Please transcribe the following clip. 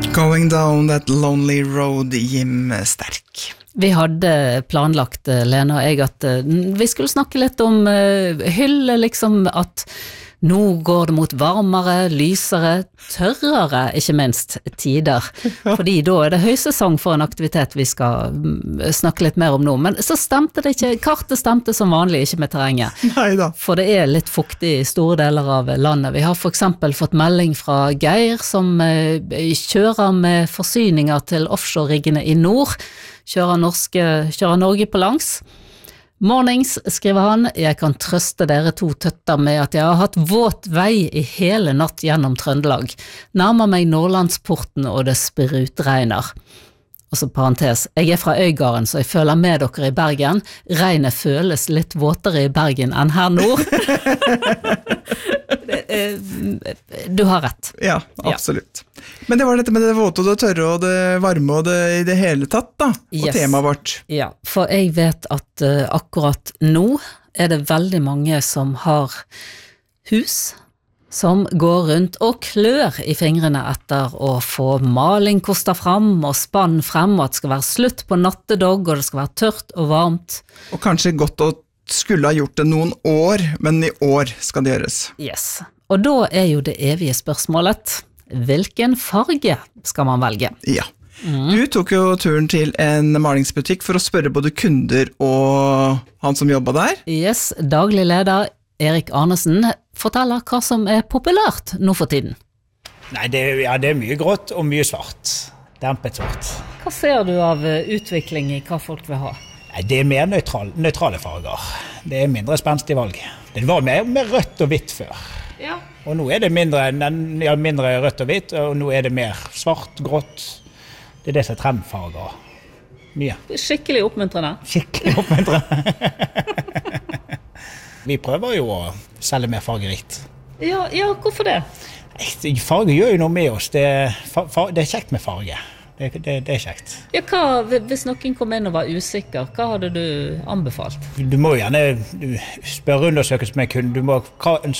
Going down that lonely road, Jim Sterk. Vi hadde planlagt, Lena og jeg, at vi skulle snakke litt om hylle, liksom at nå går det mot varmere, lysere, tørrere, ikke minst, tider. Fordi da det høysesong for en aktivitet vi skal snakke litt mer om nå. Men så stemte det ikke, kartet stemte som vanlig, ikke med terrenget. Neida. For det litt fuktig i store deler av landet. Vi har for eksempel fått melding fra Geir, som kjører med forsyninger til offshore-riggene i nord. Kjører Norge på langs. Mornings, skriver han, jeg kan trøste dere to tøtter med at jeg har hatt våt vei i hele natt gjennom Trøndelag. Nærmer meg Nordlandsporten og det sprutregner. Og så parentes, jeg fra Øygarden, så jeg føler med dere i Bergen. Regnet føles litt våtere i Bergen enn her nord. Du har rett. Ja, absolutt. Ja. Men det var dette med det våte og det tørre og det varme og det i det hele tatt da, og temaet vårt. Ja, for jeg vet at akkurat nå det veldig mange som har hus, som går rundt og klør i fingrene etter å få maling kostet frem og spann frem, og at det skal være slutt på nattedogg, og det skal være tørt og varmt. Og kanskje godt å skulle ha gjort det noen år, men i år skal det gjøres. Yes, og da jo det evige spørsmålet, hvilken farge skal man velge? Ja. Du tok jo turen til en malingsbutikk for å spørre både kunder og han som jobbet der. Yes, daglig leder Erik Arnesen forteller hva som populært nå for tiden. Nei, det mye grått og mye svart. Dempet svart. Hva ser du av utvikling i hva folk vil ha? Nei, det mer nøytrale farger. Det mindre spenstig valg. Det var mer rødt og hvitt før. Ja. Og nå det mindre rødt og hvitt, og nå det mer svart, grått. Det det som trendfarger. Mye. Skikkelig oppmuntrende. Skikkelig oppmuntrende. Vi prøver jo å selge mer fargerikt. Ja, hvorfor det? Farge gjør jo noe med oss. Det kjekt med farge. Det kjekt. Ja, hvis noen kom inn og var usikker, hva hadde du anbefalt? Du må gjerne spørre undersøkelse med kunden. Hva